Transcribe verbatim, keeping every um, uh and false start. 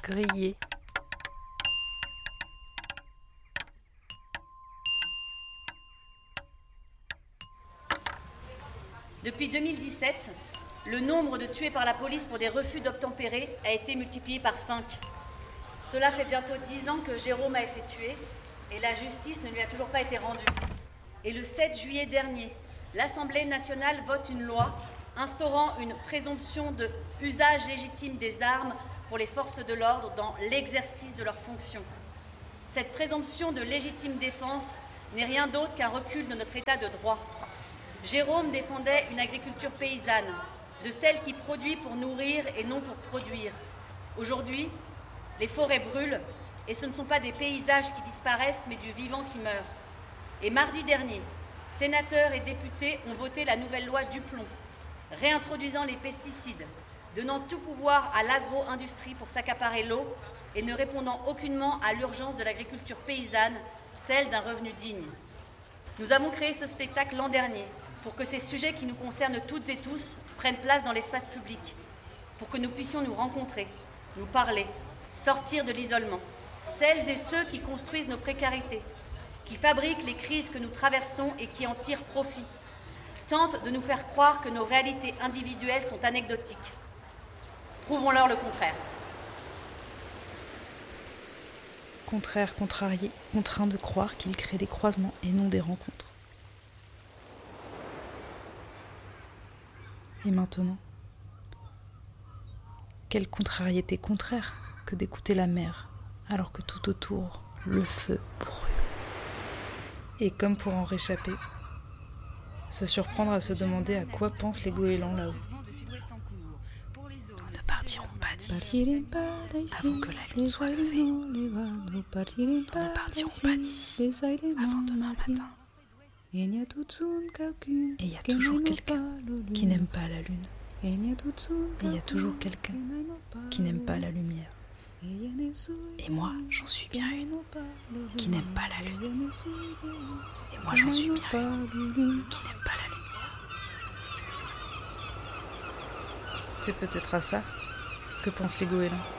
grillé. Depuis deux mille dix-sept, le nombre de tués par la police pour des refus d'obtempérer a été multiplié par cinq. Cela fait bientôt dix ans que Jérôme a été tué et la justice ne lui a toujours pas été rendue. Et le sept juillet dernier, l'Assemblée nationale vote une loi instaurant une présomption de usage légitime des armes pour les forces de l'ordre dans l'exercice de leurs fonctions. Cette présomption de légitime défense n'est rien d'autre qu'un recul de notre état de droit. Jérôme défendait une agriculture paysanne, de celle qui produit pour nourrir et non pour produire. Aujourd'hui, les forêts brûlent et ce ne sont pas des paysages qui disparaissent, mais du vivant qui meurt. Et mardi dernier, sénateurs et députés ont voté la nouvelle loi Duplon, réintroduisant les pesticides, donnant tout pouvoir à l'agro-industrie pour s'accaparer l'eau et ne répondant aucunement à l'urgence de l'agriculture paysanne, celle d'un revenu digne. Nous avons créé ce spectacle l'an dernier pour que ces sujets qui nous concernent toutes et tous prennent place dans l'espace public, pour que nous puissions nous rencontrer, nous parler, sortir de l'isolement. Celles et ceux qui construisent nos précarités, qui fabriquent les crises que nous traversons et qui en tirent profit, tentent de nous faire croire que nos réalités individuelles sont anecdotiques. Prouvons-leur le contraire. Contraire, contrarié, contraint de croire qu'il crée des croisements et non des rencontres. Et maintenant, quelle contrariété contraire que d'écouter la mer, alors que tout autour, le feu brûle. Et comme pour en réchapper, se surprendre à se demander à quoi pensent les goélands là-haut. Nous ne partirons pas d'ici avant que la lune soit levée. Nous ne partirons pas d'ici avant demain matin. Et il y a toujours quelqu'un qui n'aime pas la lune. Et il y a toujours quelqu'un qui n'aime pas la lumière. Et moi, j'en suis bien une qui n'aime pas la lune. Et moi, j'en suis bien une qui n'aime pas la lumière. C'est peut-être à ça que pensent les goélands.